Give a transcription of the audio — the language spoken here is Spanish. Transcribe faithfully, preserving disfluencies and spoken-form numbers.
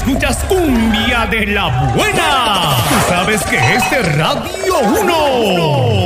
escuchas cumbia de la buena. Tú sabes que este Radio uno.